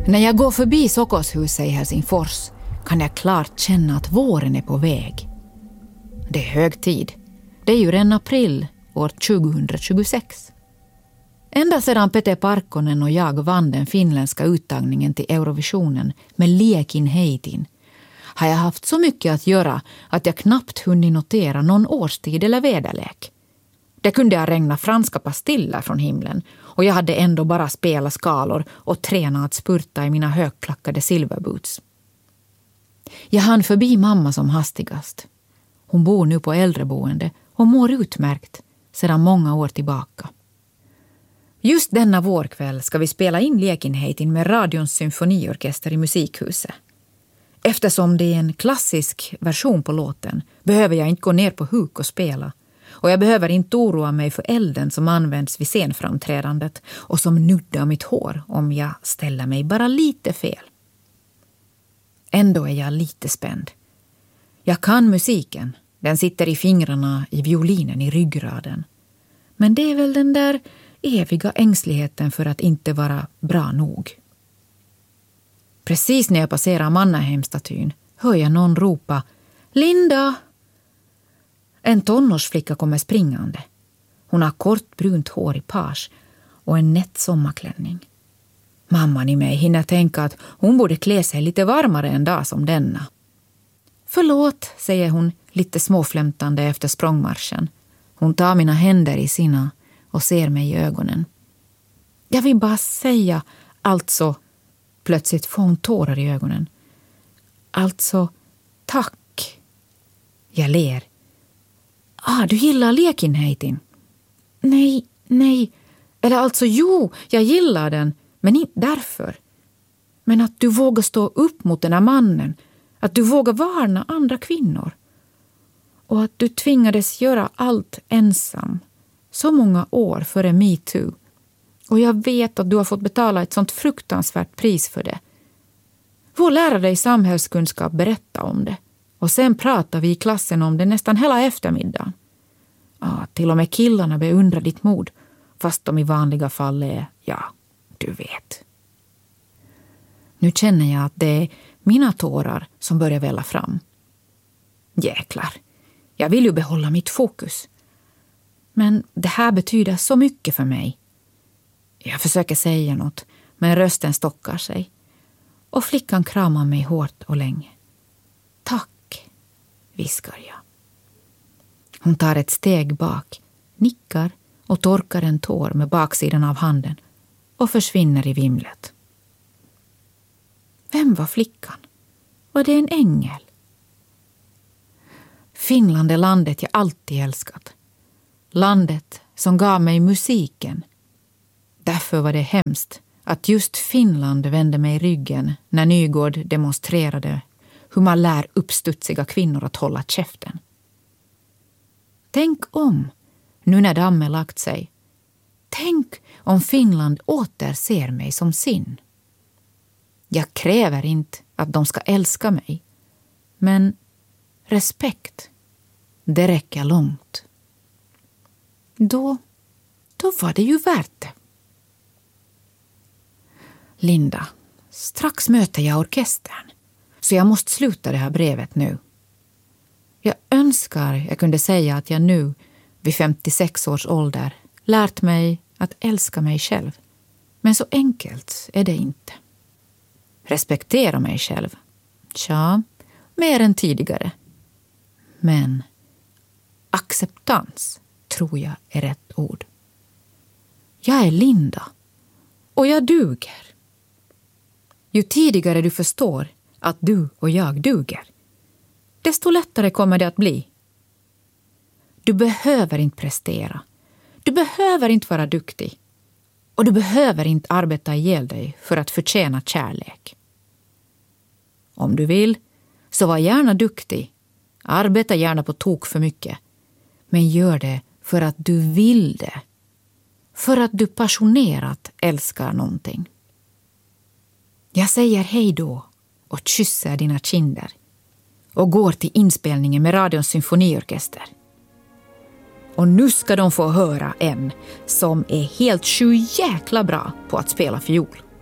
När jag går förbi Sokoshuset i Helsingfors kan jag klart känna att våren är på väg. Det är hög tid. Det är ju redan april år 2026. Ända sedan Pete Parkkonen och jag vann den finländska uttagningen till Eurovisionen med Liekin heitin har jag haft så mycket att göra att jag knappt hunnit notera någon årstid eller väderlek. Det kunde ha regnat franska pastiller från himlen och jag hade ändå bara spelat skalor och tränat att spurta i mina högklackade silverboots. Jag hann förbi mamma som hastigast. Hon bor nu på äldreboende och mår utmärkt sedan många år tillbaka. Just denna vårkväll ska vi spela in Liekin heitin med radions symfoniorkester i musikhuset. Eftersom det är en klassisk version på låten behöver jag inte gå ner på huk och spela. Och jag behöver inte oroa mig för elden som används vid scenframträdandet och som nuddar mitt hår om jag ställer mig bara lite fel. Ändå är jag lite spänd. Jag kan musiken. Den sitter i fingrarna, i violinen, i ryggraden. Men det är väl den där eviga ängsligheten för att inte vara bra nog. Precis när jag passerar Mannerheim-statyn hör jag någon ropa "Linda!" En tonårsflicka kommer springande. Hon har kort brunt hår i page och en nätt sommarklänning. Mamman i mig hinner tänka att hon borde klä sig lite varmare en dag som denna. "Förlåt", säger hon lite småflämtande efter språngmarschen. Hon tar mina händer i sina och ser mig i ögonen. "Jag vill bara säga, alltså..." Plötsligt får hon tårar i ögonen. "Alltså, tack." Jag ler. "Du gillar Liekin heitin?" Nej. Eller alltså, jo, jag gillar den. Men inte därför. Men att du vågar stå upp mot den här mannen. Att du vågar varna andra kvinnor. Och att du tvingades göra allt ensam. Så många år före MeToo. Och jag vet att du har fått betala ett sånt fruktansvärt pris för det. Vår lärare i samhällskunskap berättade om det. Och sen pratade vi i klassen om det nästan hela eftermiddagen. Till och med killarna beundrar ditt mod. Fast de i vanliga fall är, du vet. Nu känner jag att det är mina tårar som börjar välla fram. Jäklar, jag vill ju behålla mitt fokus. Men det här betyder så mycket för mig. Jag försöker säga något, men rösten stockar sig. Och flickan kramar mig hårt och länge. "Tack", viskar jag. Hon tar ett steg bak, nickar och torkar en tår med baksidan av handen och försvinner i vimlet. Vem var flickan? Var det en ängel? Finland är landet jag alltid älskat. Landet som gav mig musiken. Därför var det hemskt att just Finland vände mig ryggen när Nygård demonstrerade hur man lär uppstudsiga kvinnor att hålla käften. Tänk om, nu när dammen lagt sig. Tänk om Finland åter ser mig som sin. Jag kräver inte att de ska älska mig. Men respekt, det räcker långt. Då var det ju värt det. Linda, strax möter jag orkestern. Så jag måste sluta det här brevet nu. Jag önskar jag kunde säga att jag nu, vid 56 års ålder, lärt mig att älska mig själv. Men så enkelt är det inte. Respektera mig själv. Tja, mer än tidigare. Men acceptans tror jag är rätt ord. Jag är Linda. Och jag duger. Ju tidigare du förstår att du och jag duger, desto lättare kommer det att bli. Du behöver inte prestera. Du behöver inte vara duktig. Och du behöver inte arbeta ihjäl dig för att förtjäna kärlek. Om du vill, så var gärna duktig. Arbeta gärna på tok för mycket. Men gör det för att du vill det. För att du passionerat älskar någonting. Jag säger hej då och kysser dina kinder. Och går till inspelningen med radions symfoniorkester. Och nu ska de få höra en som är helt jäkla bra på att spela fiol.